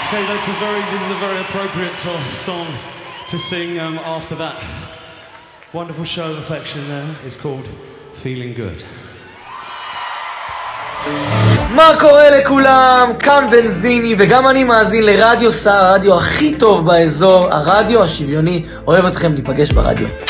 Okay, this is a very appropriate song to sing after that wonderful show of affection there. It's called Feeling Good. מה קורה לכולם? כאן בנזיני, וגם אני מאזין לרדיו סער, הרדיו הכי טוב באזור, הרדיו השוויוני. אוהב אתכם, ניפגש ברדיו.